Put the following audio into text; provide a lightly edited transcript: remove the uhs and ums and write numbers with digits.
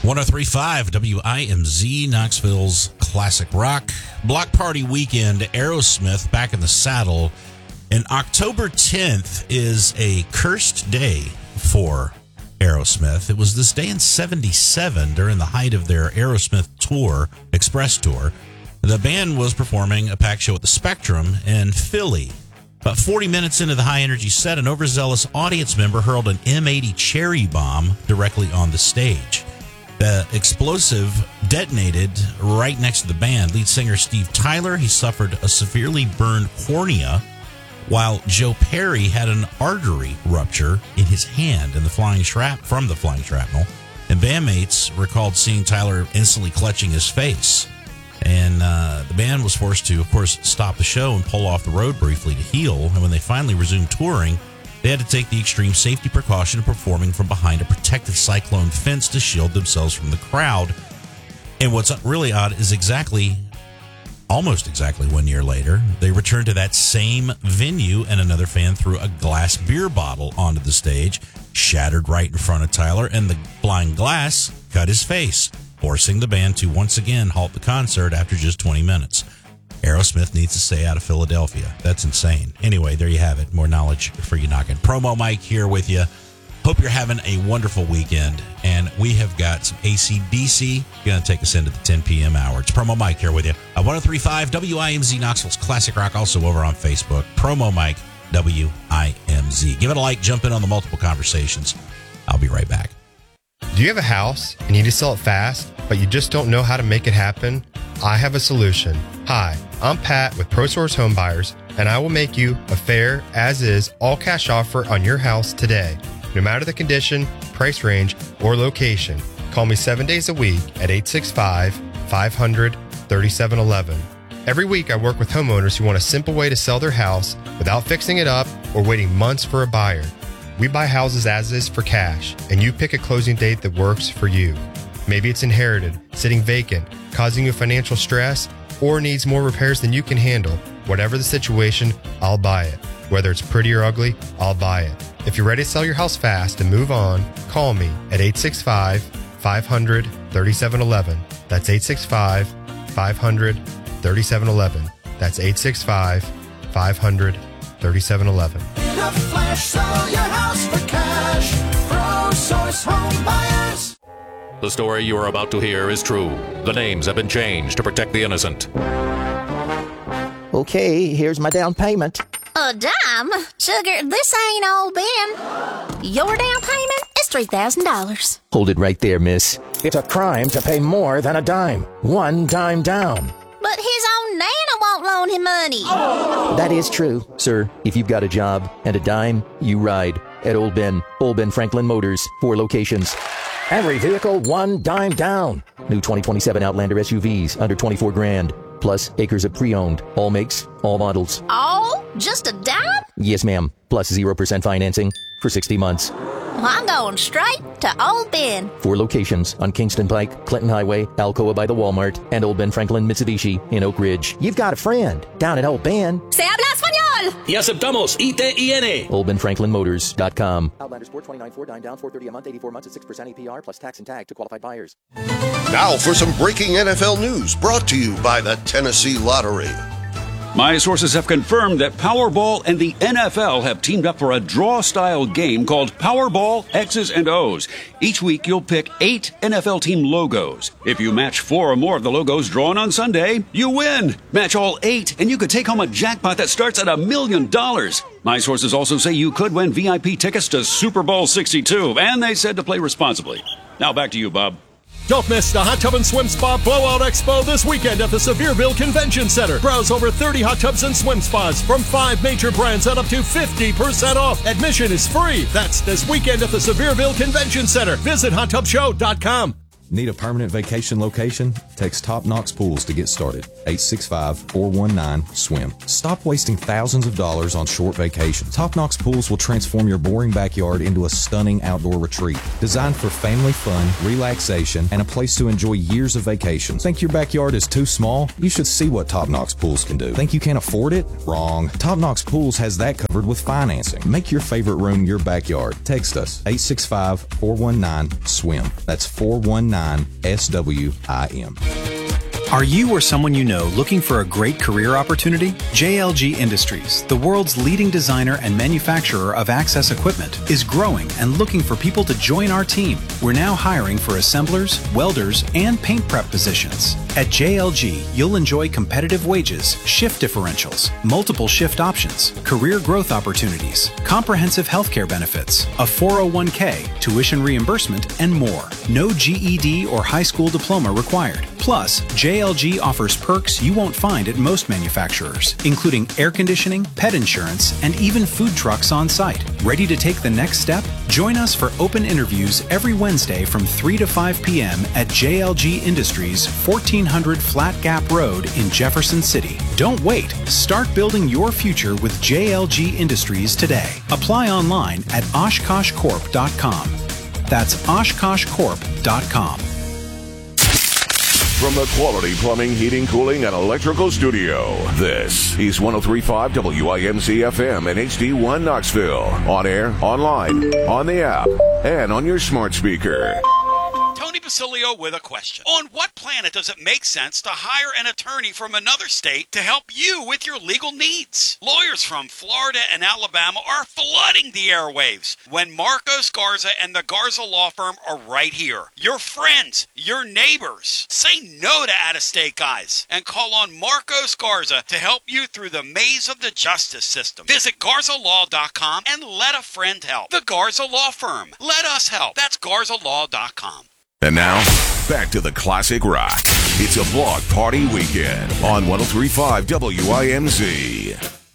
103.5 WIMZ, Knoxville's classic rock. Block Party weekend, Aerosmith back in the saddle. And October 10th is a cursed day for Aerosmith. It was this day in 77 during the height of their Aerosmith tour, Express Tour. The band was performing a packed show at the Spectrum in Philly. About 40 minutes into the high-energy set, an overzealous audience member hurled an M80 cherry bomb directly on the stage. The explosive detonated right next to the band. Lead singer Steve Tyler, he suffered a severely burned cornea, while Joe Perry had an artery rupture in his hand from the flying shrapnel. And bandmates recalled seeing Tyler instantly clutching his face. And the band was forced to, of course, stop the show and pull off the road briefly to heal. And when they finally resumed touring, they had to take the extreme safety precaution of performing from behind a protective cyclone fence to shield themselves from the crowd. And what's really odd is almost exactly 1 year later, they returned to that same venue, and another fan threw a glass beer bottle onto the stage, shattered right in front of Tyler, and the blind glass cut his face, forcing the band to once again halt the concert after just 20 minutes. Aerosmith needs to stay out of Philadelphia. That's insane. Anyway, there you have it. More knowledge for you knocking. Promo Mike here with you. Hope you're having a wonderful weekend. And we have got some AC/DC going to take us into the 10 p.m. hour. It's Promo Mike here with you. 103.5 WIMZ, Knoxville's classic rock. Also over on Facebook. Promo Mike, WIMZ. Give it a like. Jump in on the multiple conversations. I'll be right back. Do you have a house and you need to sell it fast, but you just don't know how to make it happen? I have a solution. Hi, I'm Pat with ProSource Home Buyers, and I will make you a fair, as-is, all-cash offer on your house today. No matter the condition, price range, or location, call me 7 days a week at 865-500-3711. Every week I work with homeowners who want a simple way to sell their house without fixing it up or waiting months for a buyer. We buy houses as is for cash, and you pick a closing date that works for you. Maybe it's inherited, sitting vacant, causing you financial stress, or needs more repairs than you can handle. Whatever the situation, I'll buy it. Whether it's pretty or ugly, I'll buy it. If you're ready to sell your house fast and move on, call me at 865-500-3711. That's 865-500-3711. That's 865-500-3711. In a flash, sell your house for cash. ProSource Home Buyers. The story you are about to hear is true. The names have been changed to protect the innocent. Okay, here's my down payment. A dime? Sugar, this ain't old Ben. Your down payment is $3,000. Hold it right there, miss. It's a crime to pay more than a dime. One dime down. But his own Nana won't loan him money. That is true. Sir, if you've got a job and a dime, you ride at Old Ben Franklin Motors, 4 locations. Every vehicle, one dime down. New 2027 Outlander SUVs under $24,000. Plus acres of pre-owned. All makes, all models. Oh, just a dime? Yes, ma'am. Plus 0% financing for 60 months. Well, I'm going straight to Old Ben. 4 locations on Kingston Pike, Clinton Highway, Alcoa by the Walmart, and Old Ben Franklin Mitsubishi in Oak Ridge. You've got a friend down at Old Ben. Se habla español. Y aceptamos ITIN. OldBenFranklinMotors.com. Outlander Sport 29 4 down, $430 a month, 84 months at 6% APR plus tax and tag to qualified buyers. Now for some breaking NFL news brought to you by the Tennessee Lottery. My sources have confirmed that Powerball and the NFL have teamed up for a draw-style game called Powerball X's and O's. Each week, you'll pick 8 NFL team logos. If you match 4 or more of the logos drawn on Sunday, you win. Match all 8, and you could take home a jackpot that starts at $1 million. My sources also say you could win VIP tickets to Super Bowl 62, and they said to play responsibly. Now back to you, Bob. Don't miss the Hot Tub and Swim Spa Blowout Expo this weekend at the Sevierville Convention Center. Browse over 30 hot tubs and swim spas from 5 major brands at up to 50% off. Admission is free. That's this weekend at the Sevierville Convention Center. Visit hottubshow.com. Need a permanent vacation location? Text Top Knox Pools to get started. 865-419-SWIM. Stop wasting thousands of dollars on short vacations. Top Knox Pools will transform your boring backyard into a stunning outdoor retreat. Designed for family fun, relaxation, and a place to enjoy years of vacations. Think your backyard is too small? You should see what Top Knox Pools can do. Think you can't afford it? Wrong. Top Knox Pools has that covered with financing. Make your favorite room your backyard. Text us. 865-419-SWIM. That's 419 SWIM. Are you or someone you know looking for a great career opportunity? JLG Industries, the world's leading designer and manufacturer of access equipment, is growing and looking for people to join our team. We're now hiring for assemblers, welders, and paint prep positions. At JLG, you'll enjoy competitive wages, shift differentials, multiple shift options, career growth opportunities, comprehensive healthcare benefits, a 401k, tuition reimbursement, and more. No GED or high school diploma required. Plus, JLG offers perks you won't find at most manufacturers, including air conditioning, pet insurance, and even food trucks on site. Ready to take the next step? Join us for open interviews every Wednesday from 3 to 5 p.m. at JLG Industries, 1400 Flat Gap Road in Jefferson City. Don't wait. Start building your future with JLG Industries today. Apply online at OshkoshCorp.com. That's OshkoshCorp.com. From the Quality Plumbing, Heating, Cooling, and Electrical Studio, this is 103.5 WIMC FM and HD1 Knoxville. On air, online, on the app, and on your smart speaker. Tony Basilio with a question. On what planet does it make sense to hire an attorney from another state to help you with your legal needs? Lawyers from Florida and Alabama are flooding the airwaves when Marcos Garza and the Garza Law Firm are right here. Your friends, your neighbors. Say no to out-of-state guys and call on Marcos Garza to help you through the maze of the justice system. Visit GarzaLaw.com and let a friend help. The Garza Law Firm. Let us help. That's GarzaLaw.com. And now, back to the classic rock. It's a Block Party Weekend on 103.5 WIMZ.